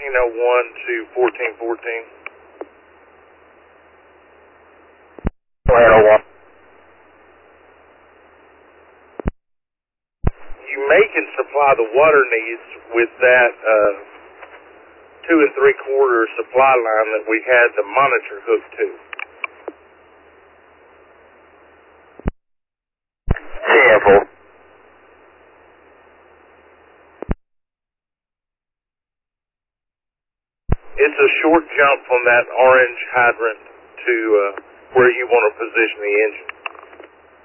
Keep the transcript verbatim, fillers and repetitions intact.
thirteen oh one to fourteen fourteen. Go ahead, oh one. You may can supply the water needs with that uh, two and three quarter supply line that we had the monitor hooked to. Careful. It's a short jump from that orange hydrant to uh, where you want to position the engine.